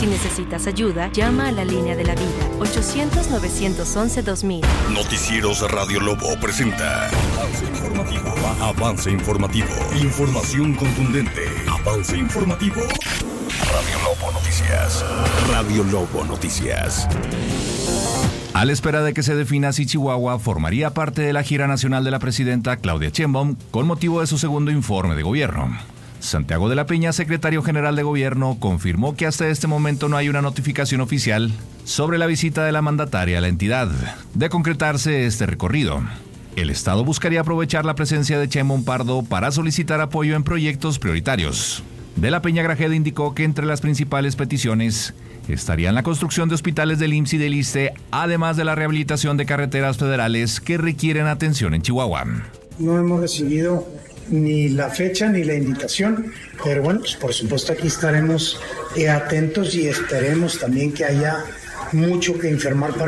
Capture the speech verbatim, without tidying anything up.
Si necesitas ayuda, llama a la línea de la vida, ochocientos, novecientos once, dos mil. Noticieros Radio Lobo presenta Avance Informativo. Avance Informativo. Información contundente. Avance Informativo. Radio Lobo Noticias. Radio Lobo Noticias. A la espera de que se defina si Chihuahua formaría parte de la gira nacional de la presidenta Claudia Sheinbaum con motivo de su segundo informe de gobierno, Santiago de la Peña, secretario general de Gobierno, confirmó que hasta este momento no hay una notificación oficial sobre la visita de la mandataria a la entidad. De concretarse este recorrido, el Estado buscaría aprovechar la presencia de Sheinbaum Pardo para solicitar apoyo en proyectos prioritarios. De la Peña Grajeda indicó que entre las principales peticiones estarían la construcción de hospitales del I M S S y del ISSSTE, además de la rehabilitación de carreteras federales que requieren atención en Chihuahua. No hemos recibido ni la fecha ni la indicación, pero bueno, pues por supuesto aquí estaremos eh, atentos y esperemos también que haya mucho que informar para